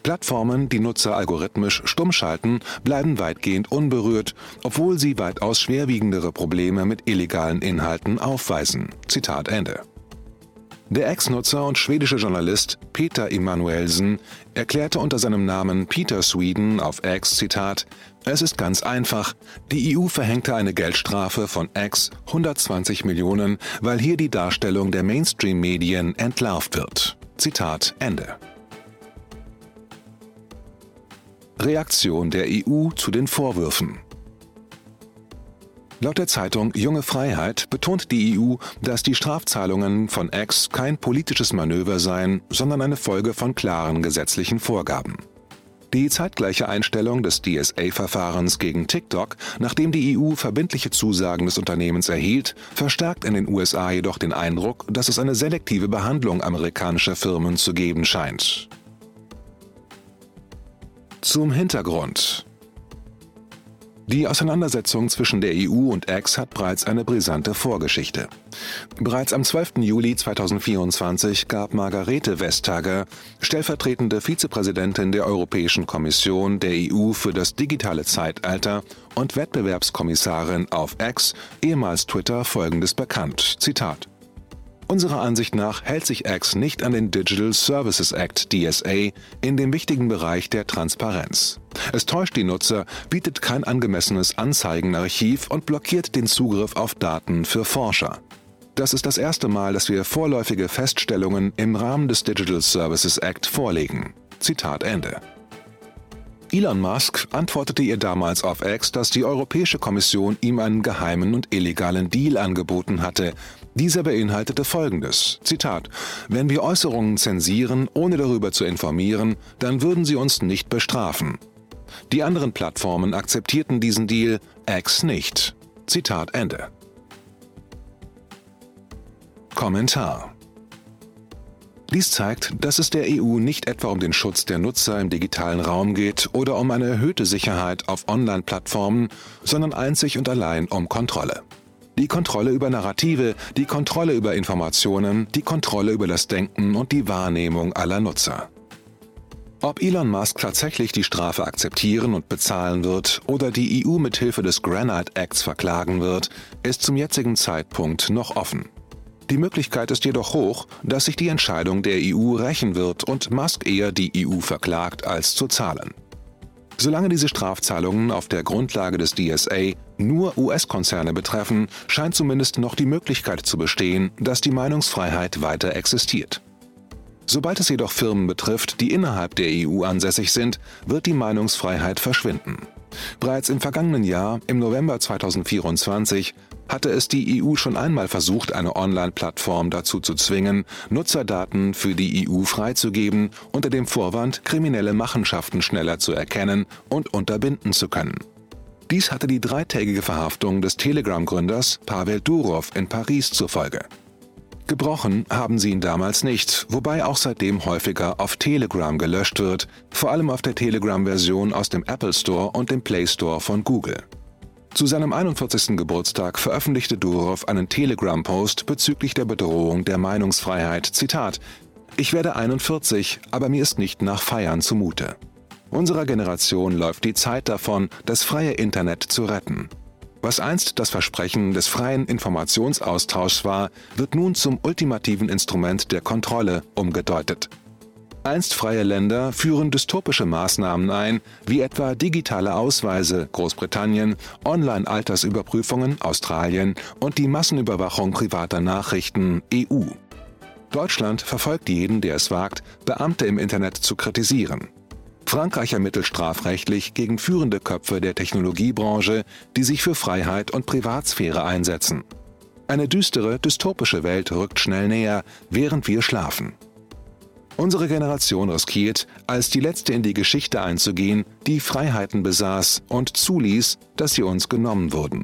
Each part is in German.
Plattformen, die Nutzer algorithmisch stumm schalten, bleiben weitgehend unberührt, obwohl sie weitaus schwerwiegendere Probleme mit illegalen Inhalten aufweisen. Zitat Ende. Der Ex-Nutzer und schwedische Journalist Peter Emanuelsen erklärte unter seinem Namen Peter Sweden auf X, Zitat, es ist ganz einfach, die EU verhängte eine Geldstrafe von X 120 Millionen, weil hier die Darstellung der Mainstream-Medien entlarvt wird. Zitat Ende. Reaktion der EU zu den Vorwürfen. Laut der Zeitung Junge Freiheit betont die EU, dass die Strafzahlungen von X kein politisches Manöver seien, sondern eine Folge von klaren gesetzlichen Vorgaben. Die zeitgleiche Einstellung des DSA-Verfahrens gegen TikTok, nachdem die EU verbindliche Zusagen des Unternehmens erhielt, verstärkt in den USA jedoch den Eindruck, dass es eine selektive Behandlung amerikanischer Firmen zu geben scheint. Zum Hintergrund. Die Auseinandersetzung zwischen der EU und X hat bereits eine brisante Vorgeschichte. Bereits am 12. Juli 2024 gab Margrethe Vestager, stellvertretende Vizepräsidentin der Europäischen Kommission der EU für das digitale Zeitalter und Wettbewerbskommissarin auf X, ehemals Twitter, Folgendes bekannt, Zitat: Unserer Ansicht nach hält sich X nicht an den Digital Services Act (DSA) in dem wichtigen Bereich der Transparenz. Es täuscht die Nutzer, bietet kein angemessenes Anzeigenarchiv und blockiert den Zugriff auf Daten für Forscher. Das ist das erste Mal, dass wir vorläufige Feststellungen im Rahmen des Digital Services Act vorlegen. Zitat Ende. Elon Musk antwortete ihr damals auf X, dass die Europäische Kommission ihm einen geheimen und illegalen Deal angeboten hatte. Dieser beinhaltete Folgendes, Zitat: Wenn wir Äußerungen zensieren, ohne darüber zu informieren, dann würden sie uns nicht bestrafen. Die anderen Plattformen akzeptierten diesen Deal, X nicht. Zitat Ende. Kommentar: Dies zeigt, dass es der EU nicht etwa um den Schutz der Nutzer im digitalen Raum geht oder um eine erhöhte Sicherheit auf Online-Plattformen, sondern einzig und allein um Kontrolle. Die Kontrolle über Narrative, die Kontrolle über Informationen, die Kontrolle über das Denken und die Wahrnehmung aller Nutzer. Ob Elon Musk tatsächlich die Strafe akzeptieren und bezahlen wird oder die EU mithilfe des Granite Acts verklagen wird, ist zum jetzigen Zeitpunkt noch offen. Die Möglichkeit ist jedoch hoch, dass sich die Entscheidung der EU rächen wird und Musk eher die EU verklagt, als zu zahlen. Solange diese Strafzahlungen auf der Grundlage des DSA nur US-Konzerne betreffen, scheint zumindest noch die Möglichkeit zu bestehen, dass die Meinungsfreiheit weiter existiert. Sobald es jedoch Firmen betrifft, die innerhalb der EU ansässig sind, wird die Meinungsfreiheit verschwinden. Bereits im vergangenen Jahr, im November 2024, hatte es die EU schon einmal versucht, eine Online-Plattform dazu zu zwingen, Nutzerdaten für die EU freizugeben, unter dem Vorwand, kriminelle Machenschaften schneller zu erkennen und unterbinden zu können. Dies hatte die 3-tägige Verhaftung des Telegram-Gründers Pavel Durov in Paris zur Folge. Gebrochen haben sie ihn damals nicht, wobei auch seitdem häufiger auf Telegram gelöscht wird, vor allem auf der Telegram-Version aus dem Apple Store und dem Play Store von Google. Zu seinem 41. Geburtstag veröffentlichte Durov einen Telegram-Post bezüglich der Bedrohung der Meinungsfreiheit. Zitat: Ich werde 41, aber mir ist nicht nach Feiern zumute. Unserer Generation läuft die Zeit davon, das freie Internet zu retten. Was einst das Versprechen des freien Informationsaustauschs war, wird nun zum ultimativen Instrument der Kontrolle umgedeutet. Einst freie Länder führen dystopische Maßnahmen ein, wie etwa digitale Ausweise Großbritannien, Online-Altersüberprüfungen Australien und die Massenüberwachung privater Nachrichten EU. Deutschland verfolgt jeden, der es wagt, Beamte im Internet zu kritisieren. Frankreich ermittelt strafrechtlich gegen führende Köpfe der Technologiebranche, die sich für Freiheit und Privatsphäre einsetzen. Eine düstere, dystopische Welt rückt schnell näher, während wir schlafen. Unsere Generation riskiert, als die letzte in die Geschichte einzugehen, die Freiheiten besaß und zuließ, dass sie uns genommen wurden.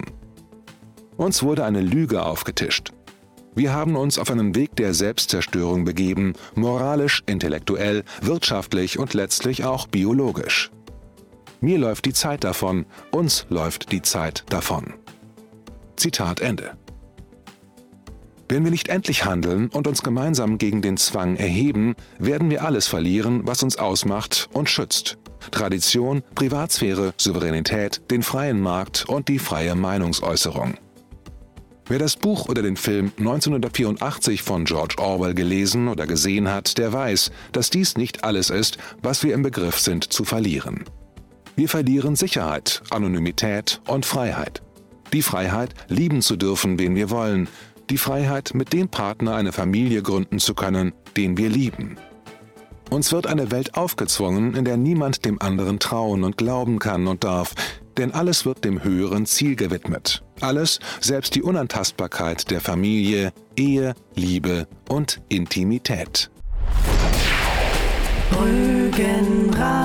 Uns wurde eine Lüge aufgetischt. Wir haben uns auf einen Weg der Selbstzerstörung begeben, moralisch, intellektuell, wirtschaftlich und letztlich auch biologisch. Mir läuft die Zeit davon, uns läuft die Zeit davon. Zitat Ende. Wenn wir nicht endlich handeln und uns gemeinsam gegen den Zwang erheben, werden wir alles verlieren, was uns ausmacht und schützt. Tradition, Privatsphäre, Souveränität, den freien Markt und die freie Meinungsäußerung. Wer das Buch oder den Film 1984 von George Orwell gelesen oder gesehen hat, der weiß, dass dies nicht alles ist, was wir im Begriff sind zu verlieren. Wir verlieren Sicherheit, Anonymität und Freiheit. Die Freiheit, lieben zu dürfen, wen wir wollen. Die Freiheit, mit dem Partner eine Familie gründen zu können, den wir lieben. Uns wird eine Welt aufgezwungen, in der niemand dem anderen trauen und glauben kann und darf, denn alles wird dem höheren Ziel gewidmet. Alles, selbst die Unantastbarkeit der Familie, Ehe, Liebe und Intimität.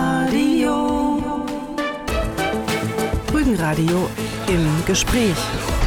Rügenradio. Rügenradio im Gespräch.